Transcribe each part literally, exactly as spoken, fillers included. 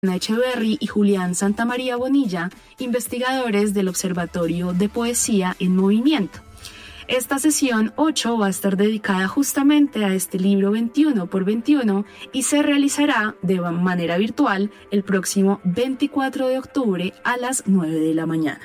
Ana Echeverry y Julián Santamaría Bonilla, investigadores del Observatorio de Poesía en Movimiento. Esta sesión ocho va a estar dedicada justamente a este libro veintiuno por veintiuno y se realizará de manera virtual el próximo veinticuatro de octubre a las nueve de la mañana.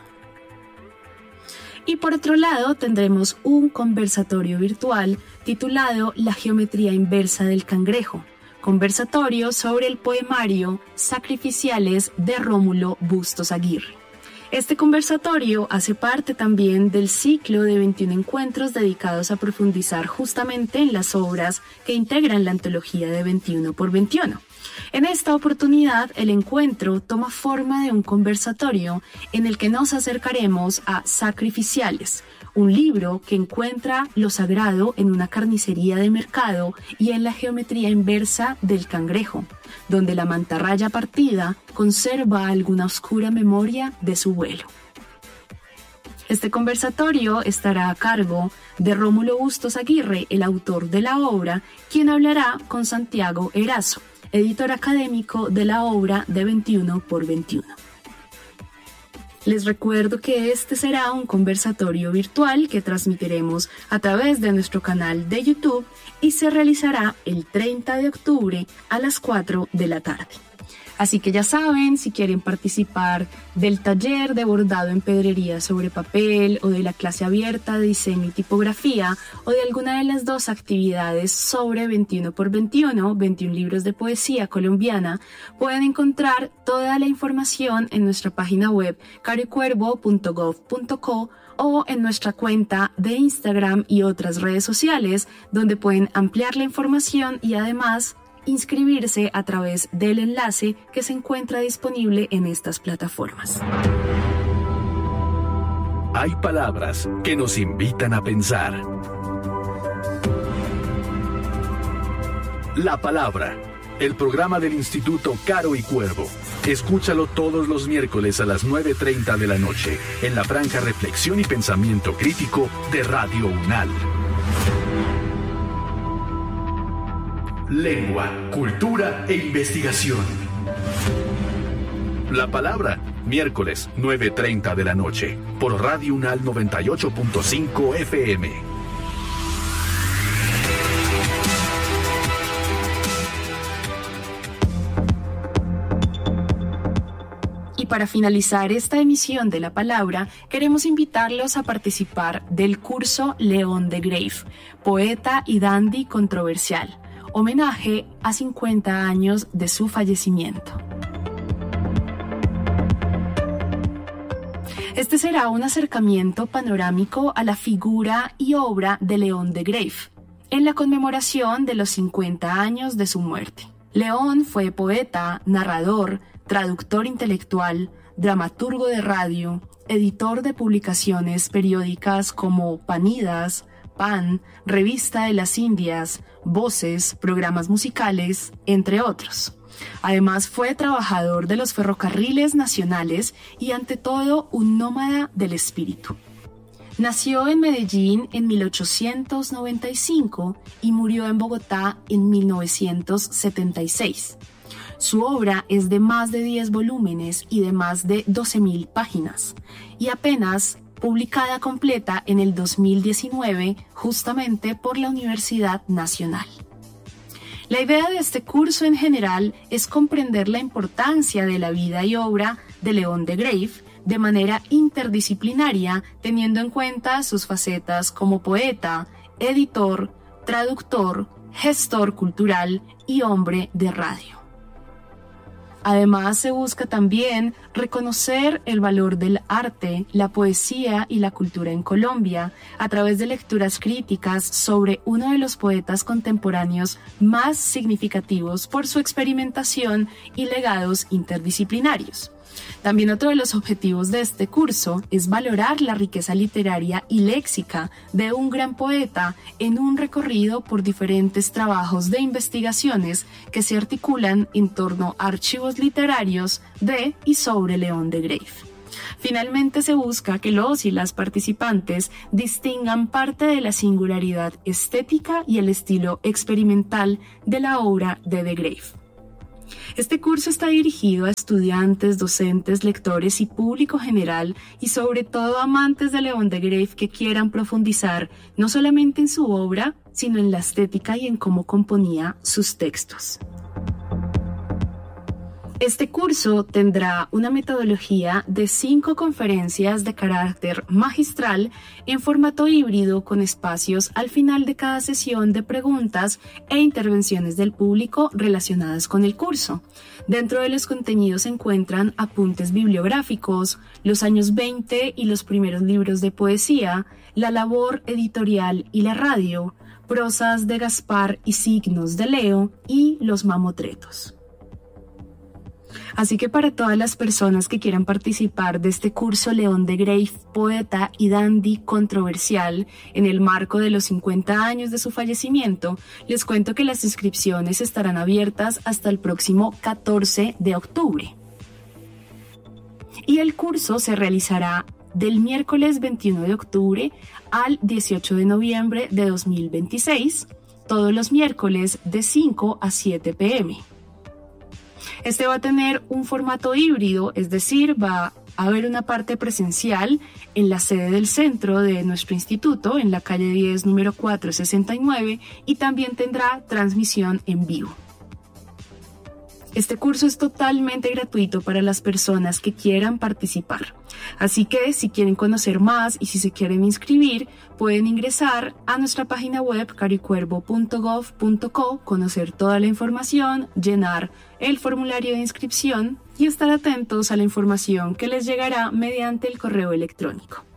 Y por otro lado tendremos un conversatorio virtual titulado La geometría inversa del cangrejo, conversatorio sobre el poemario Sacrificiales de Rómulo Bustos Aguirre. Este conversatorio hace parte también del ciclo de veintiún encuentros dedicados a profundizar justamente en las obras que integran la antología de veintiuno por veintiuno. En esta oportunidad, el encuentro toma forma de un conversatorio en el que nos acercaremos a Sacrificiales, un libro que encuentra lo sagrado en una carnicería de mercado y en la geometría inversa del cangrejo, donde la mantarraya partida conserva alguna oscura memoria de su vuelo. Este conversatorio estará a cargo de Rómulo Bustos Aguirre, el autor de la obra, quien hablará con Santiago Erazo, editor académico de la obra de veintiuno por veintiuno. Les recuerdo que este será un conversatorio virtual que transmitiremos a través de nuestro canal de YouTube y se realizará el treinta de octubre a las cuatro de la tarde. Así que ya saben, si quieren participar del taller de bordado en pedrería sobre papel o de la clase abierta de diseño y tipografía o de alguna de las dos actividades sobre veintiuno por veintiuno, veintiún libros de poesía colombiana, pueden encontrar toda la información en nuestra página web caricuervo punto gov punto co o en nuestra cuenta de Instagram y otras redes sociales, donde pueden ampliar la información y además inscribirse a través del enlace que se encuentra disponible en estas plataformas. Hay palabras que nos invitan a pensar. La Palabra, el programa del Instituto Caro y Cuervo. Escúchalo todos los miércoles a las nueve y media de la noche en la franja Reflexión y Pensamiento Crítico de Radio UNAL. Lengua, cultura e investigación. La Palabra, miércoles nueve y media de la noche, por Radio UNAL noventa y ocho punto cinco F M. Y para finalizar esta emisión de La Palabra, queremos invitarlos a participar del curso León de Greiff, poeta y dandy controversial, homenaje a cincuenta años de su fallecimiento. Este será un acercamiento panorámico a la figura y obra de León de Greiff, en la conmemoración de los cincuenta años de su muerte. León fue poeta, narrador, traductor intelectual, dramaturgo de radio, editor de publicaciones periódicas como Panidas, Pan, Revista de las Indias, Voces, programas musicales, entre otros. Además fue trabajador de los ferrocarriles nacionales y ante todo un nómada del espíritu. Nació en Medellín en mil ochocientos noventa y cinco y murió en Bogotá en mil novecientos setenta y seis. Su obra es de más de diez volúmenes y de más de doce mil páginas, y apenas publicada completa en el dos mil diecinueve justamente por la Universidad Nacional. La idea de este curso en general es comprender la importancia de la vida y obra de León de Greiff de manera interdisciplinaria, teniendo en cuenta sus facetas como poeta, editor, traductor, gestor cultural y hombre de radio. Además, se busca también reconocer el valor del arte, la poesía y la cultura en Colombia a través de lecturas críticas sobre uno de los poetas contemporáneos más significativos por su experimentación y legados interdisciplinarios. También otro de los objetivos de este curso es valorar la riqueza literaria y léxica de un gran poeta en un recorrido por diferentes trabajos de investigaciones que se articulan en torno a archivos literarios de y sobre León de Greiff. Finalmente se busca que los y las participantes distingan parte de la singularidad estética y el estilo experimental de la obra de de Greiff. Este curso está dirigido a estudiantes, docentes, lectores y público general, y sobre todo amantes de León de Greiff que quieran profundizar no solamente en su obra, sino en la estética y en cómo componía sus textos. Este curso tendrá una metodología de cinco conferencias de carácter magistral en formato híbrido, con espacios al final de cada sesión de preguntas e intervenciones del público relacionadas con el curso. Dentro de los contenidos se encuentran apuntes bibliográficos, los años veinte y los primeros libros de poesía, la labor editorial y la radio, prosas de Gaspar y signos de Leo y los mamotretos. Así que para todas las personas que quieran participar de este curso León de Greiff, poeta y dandy controversial, en el marco de los cincuenta años de su fallecimiento, les cuento que las inscripciones estarán abiertas hasta el próximo catorce de octubre. Y el curso se realizará del miércoles veintiuno de octubre al dieciocho de noviembre de dos mil veintiséis, todos los miércoles de cinco a siete pe eme. Este va a tener un formato híbrido, es decir, va a haber una parte presencial en la sede del centro de nuestro instituto, en la calle diez, número cuatrocientos sesenta y nueve, y también tendrá transmisión en vivo. Este curso es totalmente gratuito para las personas que quieran participar. Así que si quieren conocer más y si se quieren inscribir, pueden ingresar a nuestra página web caroycuervo punto gov punto co, conocer toda la información, llenar el formulario de inscripción y estar atentos a la información que les llegará mediante el correo electrónico.